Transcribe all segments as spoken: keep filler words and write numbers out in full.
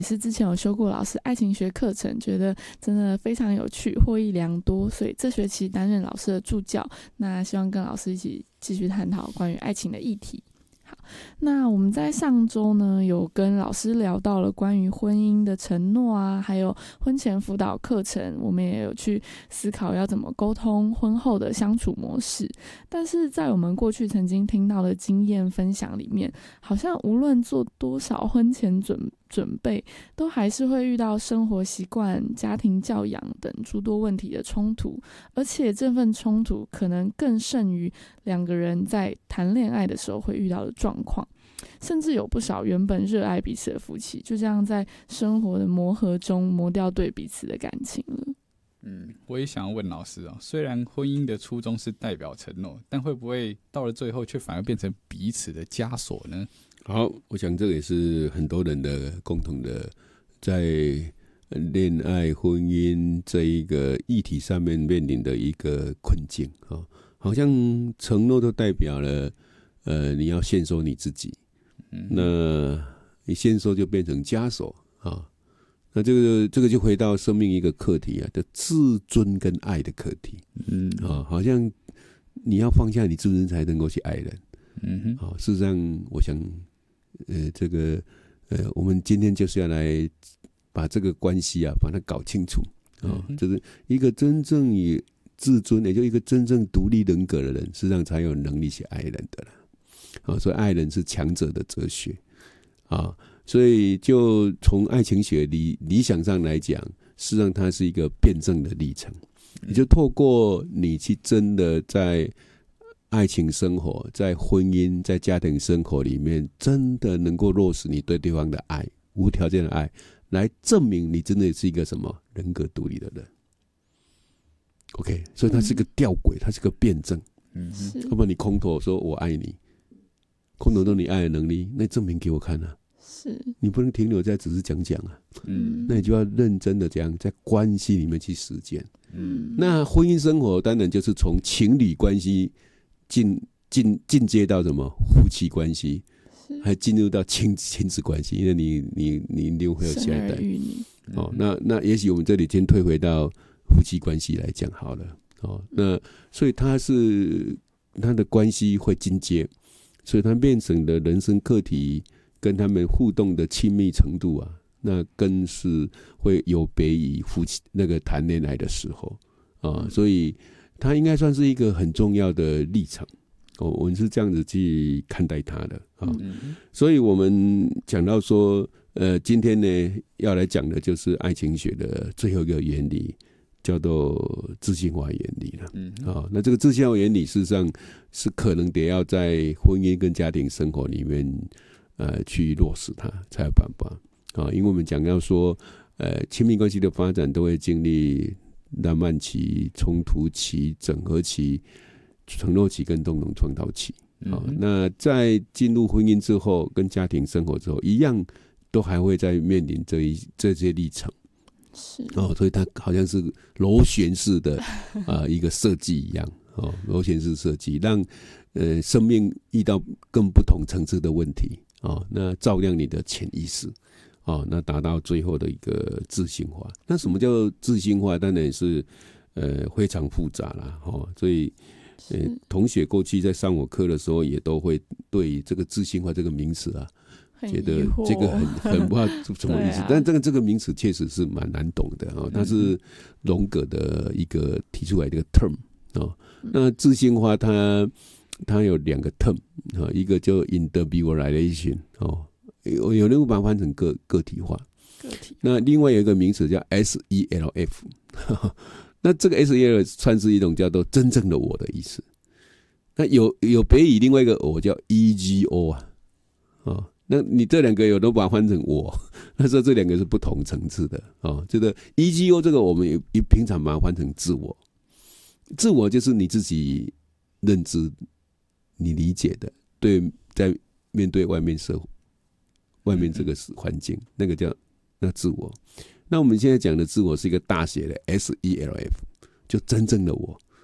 也是之前有修过老师爱情学课程，觉得真的非常有趣，获益良多，所以这学期担任老师的助教，那希望跟老师一起继续探讨关于爱情的议题。好，那我们在上周呢，有跟老师聊到了关于婚姻的承诺啊，还有婚前辅导课程，我们也有去思考要怎么沟通婚后的相处模式。但是在我们过去曾经听到的经验分享里面，好像无论做多少婚前准准备，都还是会遇到生活习惯、家庭教养等诸多问题的冲突，而且这份冲突可能更甚于两个人在谈恋爱的时候会遇到的状况，甚至有不少原本热爱彼此的夫妻，就这样在生活的磨合中磨掉对彼此的感情了。 嗯，我也想要问老师哦，虽然婚姻的初衷是代表承诺，但会不会到了最后却反而变成彼此的枷锁呢？ 好，我想这个也是很多人的共同的在恋爱婚姻这一个议题上面面临的一个困境。好像承诺都代表了呃你要限缩你自己，嗯，那你限缩就变成枷锁啊。那这个这个就回到生命一个课题啊，叫自尊跟爱的课题。嗯，啊，好像你要放下你自尊才能够去爱人。嗯哼，啊，事实上，我想，呃，这个呃，我们今天就是要来把这个关系啊，把它搞清楚啊，嗯，就是一个真正以自尊，也就一个真正独立人格的人，事实上才有能力去爱人的啦。啊，所以爱人是强者的哲学啊。所以就从爱情学理理想上来讲，事实上它是一个辩证的历程，也就透过你去真的在爱情生活、在婚姻、在家庭生活里面，真的能够落实你对对方的爱，无条件的爱，来证明你真的是一个什么人格独立的人。OK， 所以它是个吊诡，它是个辩证。嗯，要不然你空头说我爱你，空头说你爱的能力，那证明给我看啊。是，你不能停留在只是讲讲啊，嗯，那你就要认真的这样在关系里面去实践。嗯，那婚姻生活当然就是从情侣关系进进进阶到什么夫妻关系，还进入到亲亲子关系，因为你你你一定会有下一代。哦，那那也许我们这里先退回到夫妻关系来讲好了。哦，那所以他是他的关系会进阶，所以他变成了人生课题。跟他们互动的亲密程度啊，那更是会有别于夫妻那个谈恋爱的时候啊，所以它应该算是一个很重要的历程。哦，我们是这样子去看待它的啊。嗯，所以我们讲到说，呃，今天呢要来讲的就是爱情学的最后一个原理，叫做自信化原理了。嗯，啊，那这个自信化原理事实上是可能得要在婚姻跟家庭生活里面。呃，去落实它才有办法啊！因为我们讲到说，呃，亲密关系的发展都会经历浪漫期、冲突期、整合期、承诺期跟共同创造期啊。嗯，那在进入婚姻之后，跟家庭生活之后，一样都还会再面临这一这些历程。是哦，所以它好像是螺旋式的啊、呃、一个设计一样哦，螺旋式设计让呃生命遇到更不同层次的问题。哦，那照亮你的潜意识，哦，那达到最后的一个自信化。那什么叫自信化？当然是呃非常复杂啦，哦，所以呃同学过去在上我课的时候，也都会对这个自信化这个名词啊，觉得这个很很不知道什么意思。啊，但这个这个名词确实是蛮难懂的哦，它是荣格的一个提出来的一个 term 哦。那自信化它。它有两个 term， 一个叫 individualization， 哦，有有人会把它翻成个个体化。个体。那另外有一个名词叫 S E L F， 那这个 S E L F 算是一种叫做真正的我的意思。那有有别于另外一个我叫 E G O 啊，哦，那你这两个有都把它翻成我，那说这两个是不同层次的哦。这个 E G O 这个我们也平常把它翻成自我，自我就是你自己认知。你理解的，对，在面对外面社会、外面这个环境，那个叫那自我。那我们现在讲的自我是一个大写的 S E L F， 就真正的我。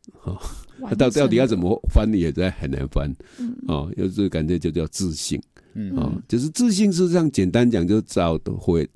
哦，到到底要怎么翻也在很难翻，嗯，哦，有这个感觉就叫自信，嗯，哦，就是自信，事实上简单讲，就找回